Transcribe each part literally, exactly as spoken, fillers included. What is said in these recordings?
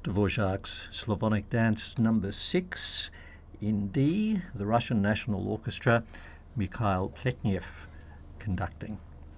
Dvorak's Slavonic Dance number six in D, the Russian National Orchestra, Mikhail Pletnev conducting.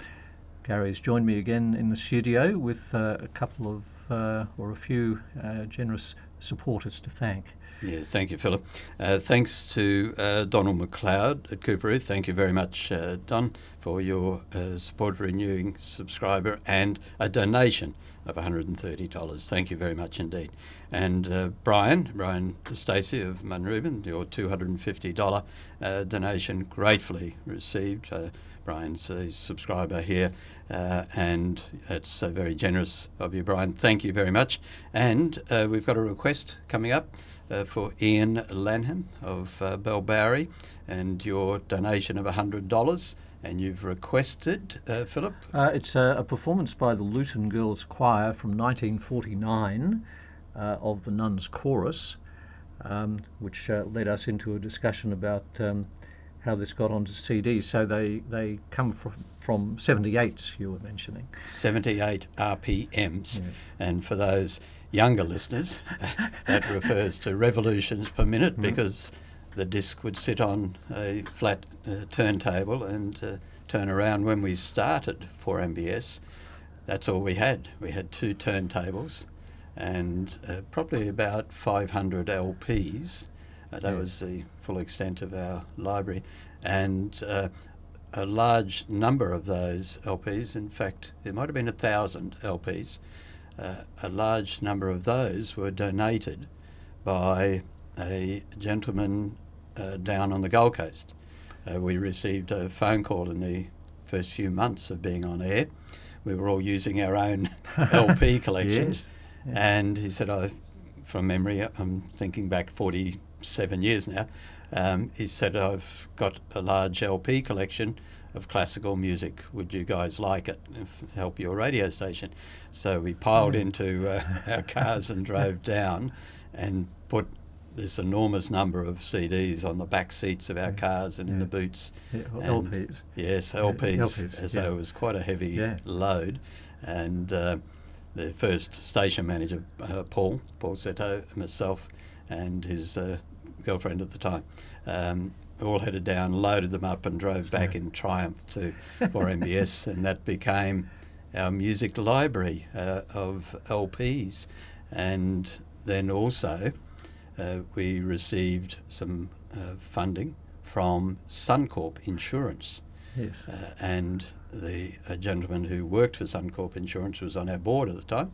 Gary's joined me again in the studio with uh, a couple of, uh, or a few uh, generous supporters to thank. Yes, thank you, Philip. Uh, thanks to uh, Donald McLeod at Cooperoo. Thank you very much, uh, Don, for your uh, support, renewing subscriber, and a donation of one hundred thirty dollars. Thank you very much indeed. And uh, Brian, Brian Stacey of Munrooban, your two hundred fifty dollars uh, donation, gratefully received. Uh, Brian's a subscriber here, uh, and it's uh, very generous of you, Brian. Thank you very much. And uh, we've got a request coming up uh, for Ian Lanham of uh, Bellbowrie, and your donation of one hundred dollars. And you've requested, uh, Philip? Uh, it's a, a performance by the Luton Girls Choir from nineteen forty-nine uh, of the Nuns' Chorus, um, which uh, led us into a discussion about um, how this got onto C D. So they, they come from, from seventy-eights, you were mentioning. seventy-eight R P Ms. Yeah. And for those younger listeners, that refers to revolutions per minute, mm-hmm. because the disc would sit on a flat uh, turntable and uh, turn around. When we started four M B S, that's all we had. We had two turntables and uh, probably about five hundred L Ps. Uh, that yeah. was the full extent of our library. And uh, a large number of those L Ps, in fact, there might have been a thousand L Ps, uh, a large number of those were donated by a gentleman Uh, down on the Gold Coast. Uh, we received a phone call in the first few months of being on air. We were all using our own L P collections. Yes. Yeah. And he said, I, from memory, I'm thinking back forty-seven years now, um, he said, I've got a large L P collection of classical music. Would you guys like it? If, help your radio station. So we piled mm. into uh, our cars and drove down and put this enormous number of C Ds on the back seats of our cars and yeah. in the boots. Yeah, L Ps. Yes, L Ps, yeah, L Ps as yeah. though it was quite a heavy yeah. load. And uh, the first station manager, uh, Paul, Paul Seto, myself, and his uh, girlfriend at the time, um, all headed down, loaded them up and drove back yeah. in triumph to four M B S, and that became our music library uh, of L Ps. And then also Uh, we received some uh, funding from Suncorp Insurance. Yes. Uh, and the a gentleman who worked for Suncorp Insurance was on our board at the time,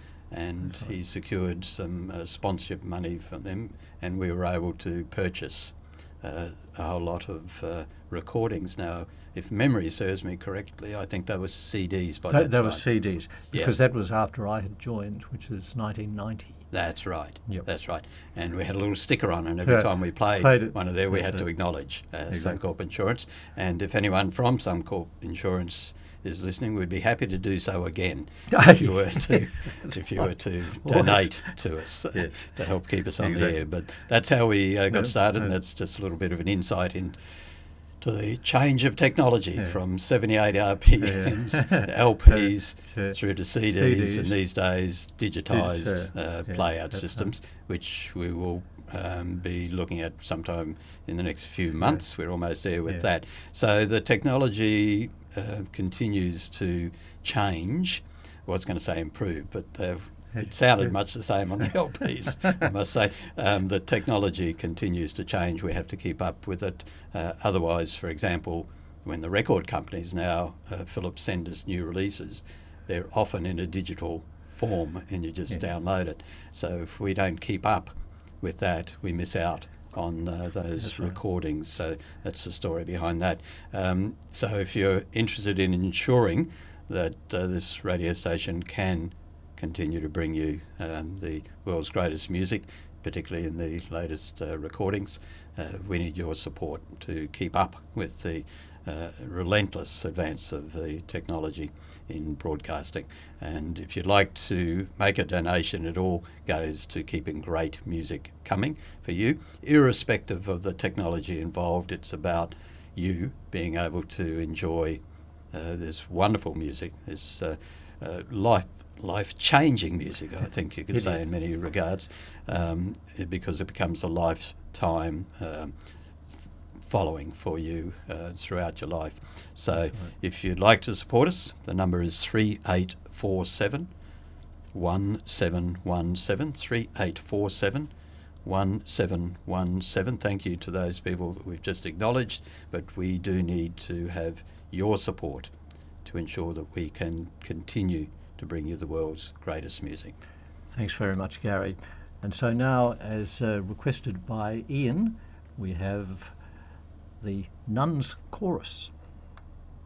and right. he secured some uh, sponsorship money from them, and we were able to purchase uh, a whole lot of uh, recordings. Now, if memory serves me correctly, I think they were C Ds by that, that that time. was C Ds, because yeah. that was after I had joined, which was nineteen ninety. That's right. Yep. That's right. And we had a little sticker on, and every yeah. time we played, played one of there, we That's had to it. acknowledge uh, Exactly. Suncorp Insurance. And if anyone from Suncorp Insurance is listening, we'd be happy to do so again if you were to yes, if you right. were to donate to us uh, yeah. to help keep us on exactly. the air. But that's how we uh, got no, started, no. and that's just a little bit of an insight in to the change of technology yeah. from seventy-eight R P Ms, yeah. L Ps, yeah. through to C Ds, C Ds, and these days digitised Dig- uh, uh, yeah, play-out that's systems, right. which we will um, be looking at sometime in the next few months. Yeah. We're almost there with yeah. that. So the technology uh, continues to change. Well, I was going to say improve, but they've it sounded much the same on the L Ps, I must say. Um, the technology continues to change. We have to keep up with it. Uh, otherwise, for example, when the record companies now, uh, Philip, send us new releases, they're often in a digital form and you just yeah. download it. So if we don't keep up with that, we miss out on uh, those that's recordings. Right. So that's the story behind that. Um, so if you're interested in ensuring that uh, this radio station can continue to bring you um, the world's greatest music, particularly in the latest uh, recordings, uh, we need your support to keep up with the uh, relentless advance of the technology in broadcasting. And if you'd like to make a donation, it all goes to keeping great music coming for you, irrespective of the technology involved. It's about you being able to enjoy uh, this wonderful music, this uh, uh, life life-changing music, I think you could It say is. in many regards, um, it- because it becomes a lifetime um, th- following for you uh, throughout your life. So Right. if you'd like to support us, the number is three eight four seven, one seven one seven, three eight four seven, one seven one seven. Thank you to those people that we've just acknowledged, but we do need to have your support to ensure that we can continue to bring you the world's greatest music. Thanks very much, Gary. And so now, as uh, requested by Ian, we have the Nuns Chorus.